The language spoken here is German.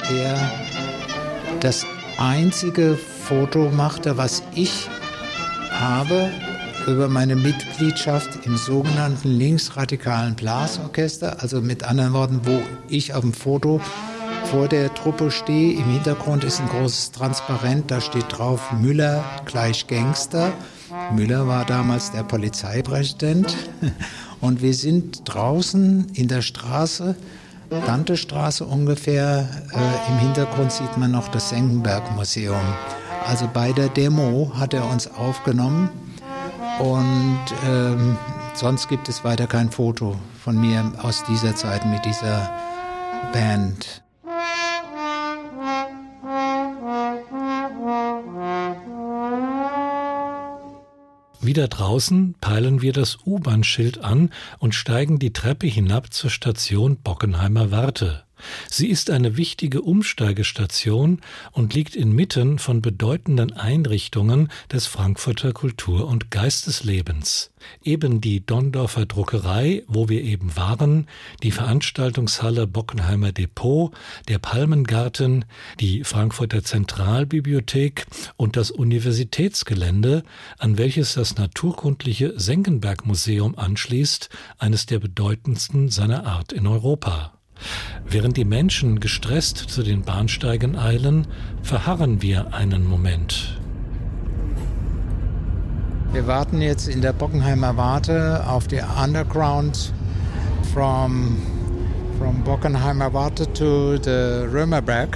der das einzige Foto machte, was ich habe über meine Mitgliedschaft im sogenannten linksradikalen Blasorchester. Also mit anderen Worten, wo ich auf dem Foto vor der Truppe stehe. Im Hintergrund ist ein großes Transparent, da steht drauf Müller gleich Gangster. Müller war damals der Polizeipräsident. Und wir sind draußen in der Straße, Dantestraße ungefähr. Im Hintergrund sieht man noch das Senckenberg-Museum. Also bei der Demo hat er uns aufgenommen. Und sonst gibt es weiter kein Foto von mir aus dieser Zeit mit dieser Band. Wieder draußen peilen wir das U-Bahn-Schild an und steigen die Treppe hinab zur Station Bockenheimer Warte. Sie ist eine wichtige Umsteigestation und liegt inmitten von bedeutenden Einrichtungen des Frankfurter Kultur- und Geisteslebens. Eben die Donndorfer Druckerei, wo wir eben waren, die Veranstaltungshalle Bockenheimer Depot, der Palmengarten, die Frankfurter Zentralbibliothek und das Universitätsgelände, an welches das naturkundliche Senckenberg-Museum anschließt, eines der bedeutendsten seiner Art in Europa. Während die Menschen gestresst zu den Bahnsteigen eilen, verharren wir einen Moment. Wir warten jetzt in der Bockenheimer Warte auf die Underground from Bockenheimer Warte to the Römerberg.